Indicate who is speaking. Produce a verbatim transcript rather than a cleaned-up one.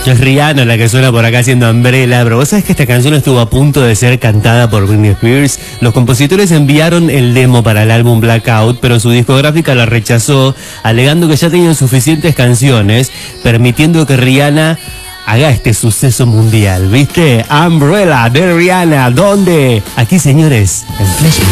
Speaker 1: Es Rihanna la que suena por acá haciendo Umbrella, pero vos sabés que esta canción estuvo a punto de ser cantada por Britney Spears. Los compositores enviaron el demo para el álbum Blackout, pero su discográfica la rechazó, alegando que ya tenían suficientes canciones, permitiendo que Rihanna haga este suceso mundial, ¿viste? Umbrella de Rihanna, ¿dónde? Aquí, señores, en Flashback.